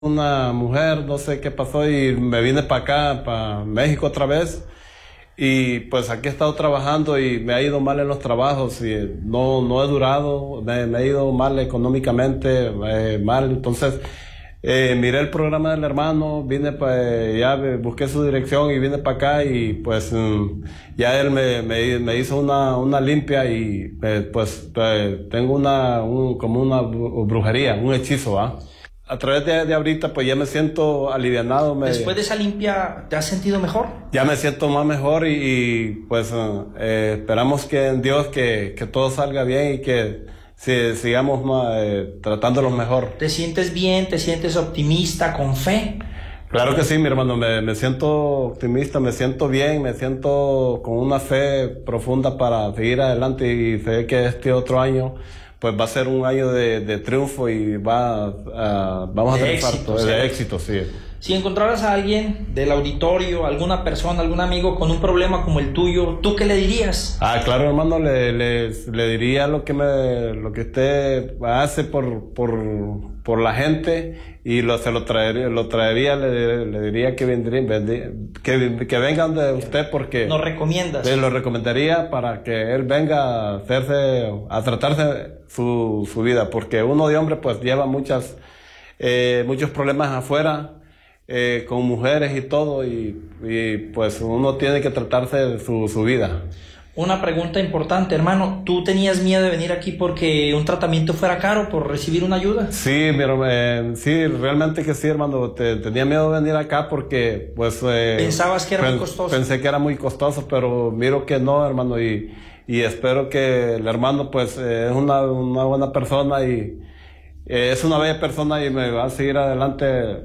una mujer, no sé qué pasó y me vine para acá, para México otra vez. Y pues aquí he estado trabajando y me ha ido mal en los trabajos y no he durado, me ha ido mal económicamente, mal. Entonces miré el programa del hermano, vine ya busqué su dirección y vine para acá y pues ya él me hizo una limpia y pues tengo como una brujería, un hechizo, ¿ah? A través de ahorita pues ya me siento alivianado. Después de esa limpia, ¿te has sentido mejor? Ya me siento más mejor y pues esperamos que en Dios que todo salga bien y que sigamos tratándolos mejor. ¿Te sientes bien? ¿Te sientes optimista, con fe? Claro que sí, mi hermano, me siento optimista, me siento bien, me siento con una fe profunda para seguir adelante y sé que este otro año pues va a ser un año de triunfo y vamos a triunfar, de éxito, sí. Si encontraras a alguien del auditorio, alguna persona, algún amigo con un problema como el tuyo, ¿tú qué le dirías? Claro, hermano, le diría lo que usted hace por la gente y se lo traería, le diría que vengan de usted porque ¿Nos recomiendas? Le lo recomendaría para que él venga a tratarse su vida, porque uno de hombre pues lleva muchos problemas afuera, con mujeres y todo, y pues uno tiene que tratarse su vida. Una pregunta importante, hermano, ¿tú tenías miedo de venir aquí porque un tratamiento fuera caro, por recibir una ayuda? Sí, pero sí, realmente que sí, hermano, tenía miedo de venir acá porque pues ¿Pensabas que era muy costoso? Pensé que era muy costoso, pero miro que no, hermano, y espero que el hermano pues es una buena persona y es una bella persona y me va a seguir adelante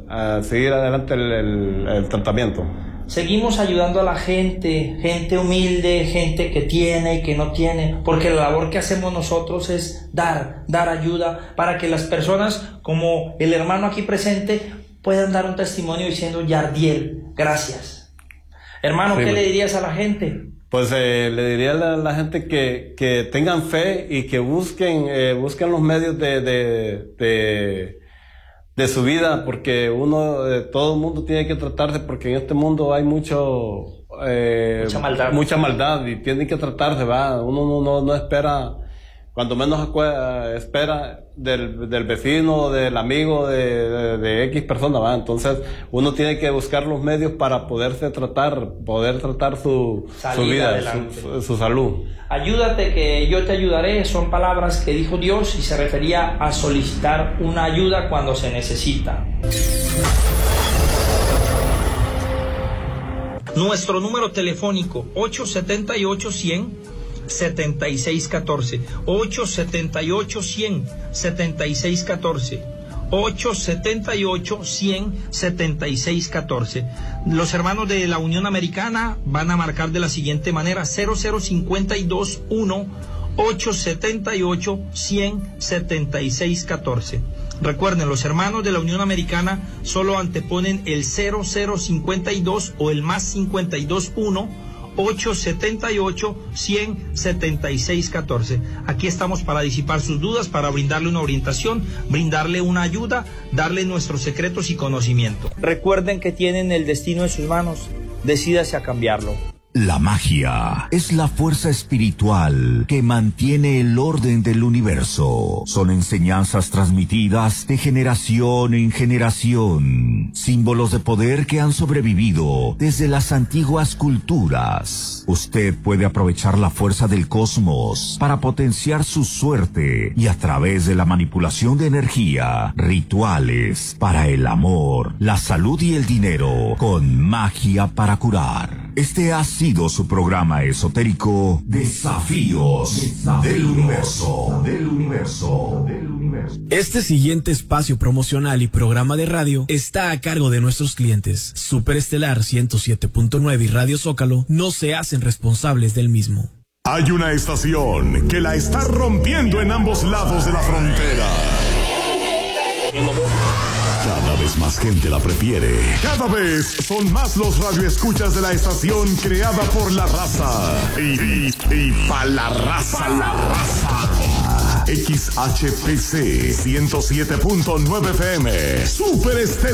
el tratamiento. Seguimos ayudando a la gente humilde, gente que tiene y que no tiene, porque la labor que hacemos nosotros es dar ayuda para que las personas como el hermano aquí presente puedan dar un testimonio diciendo: Yardiel, gracias. Hermano, sí, ¿qué le dirías a la gente? Pues le diría a la gente que tengan fe y que busquen los medios de su vida, porque todo el mundo tiene que tratarse, porque en este mundo hay mucha maldad y tienen que tratarse, ¿va? Uno no espera, cuando menos espera del vecino, del amigo, de X persona, ¿va? Entonces uno tiene que buscar los medios para poder tratar su vida, su salud. Ayúdate que yo te ayudaré, son palabras que dijo Dios y se refería a solicitar una ayuda cuando se necesita. Nuestro número telefónico 878-100-7614, 878-100-7614, 878-100-7614. Los hermanos de la Unión Americana van a marcar de la siguiente manera: 00521 878-100-7614. Recuerden, los hermanos de la Unión Americana solo anteponen el 0052 o el más 521 878-100-7614. Aquí estamos para disipar sus dudas, para brindarle una orientación, brindarle una ayuda, darle nuestros secretos y conocimiento. Recuerden que tienen el destino en sus manos. Decídase a cambiarlo. La magia es la fuerza espiritual que mantiene el orden del universo. Son enseñanzas transmitidas de generación en generación, símbolos de poder que han sobrevivido desde las antiguas culturas. Usted puede aprovechar la fuerza del cosmos para potenciar su suerte y a través de la manipulación de energía, rituales para el amor, la salud y el dinero, con magia para curar. Este ha sido su programa esotérico Desafíos del Universo. Este siguiente espacio promocional y programa de radio está a cargo de nuestros clientes. Superestelar 107.9 y Radio Zócalo no se hacen responsables del mismo. Hay una estación que la está rompiendo en ambos lados de la frontera. Cada vez más gente la prefiere. Cada vez son más los radioescuchas de la estación creada por la raza. Y para la raza. XHPC 107.9 FM. Super